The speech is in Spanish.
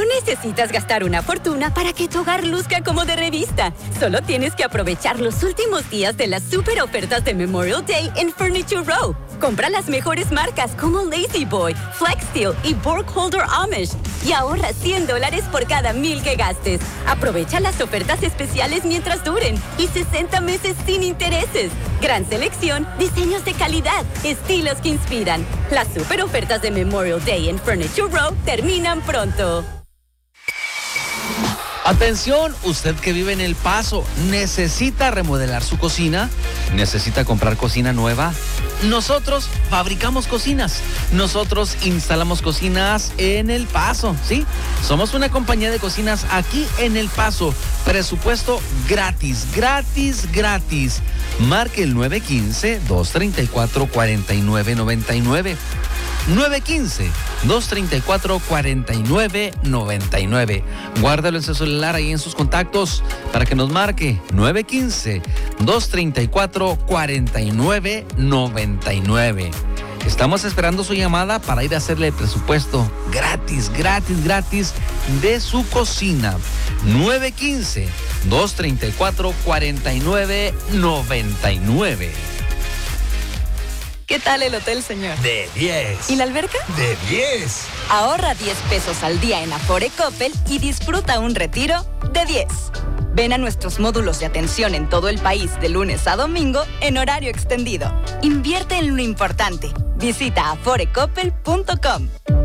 necesitas gastar una fortuna para que tu hogar luzca como de revista. Solo tienes que aprovechar los últimos días de las super ofertas de Memorial Day en Furniture Row. Compra las mejores marcas como Lazy Boy, Flexsteel y Burkholder Amish y ahorra $100 por cada 1,000 que gastes. Aprovecha las ofertas especiales mientras duren y 60 meses sin intereses. Gran selección, diseños de calidad, estilos que inspiran. Las super ofertas de Memorial Day en Furniture Row terminan pronto. Atención, usted que vive en El Paso, ¿necesita remodelar su cocina? ¿Necesita comprar cocina nueva? Nosotros fabricamos cocinas. Nosotros instalamos cocinas en El Paso, ¿sí? Somos una compañía de cocinas aquí en El Paso. Presupuesto gratis, gratis, gratis. Marque el 915-234-4999. 915-234-4999. Guárdalo en su celular ahí en sus contactos para que nos marque 915-234-4999. Estamos esperando su llamada para ir a hacerle el presupuesto gratis, gratis, gratis de su cocina. 915-234-4999. ¿Qué tal el hotel, señor? De 10. ¿Y la alberca? De 10. Ahorra 10 pesos al día en Afore Coppel y disfruta un retiro de 10. Ven a nuestros módulos de atención en todo el país de lunes a domingo en horario extendido. Invierte en lo importante. Visita aforecoppel.com.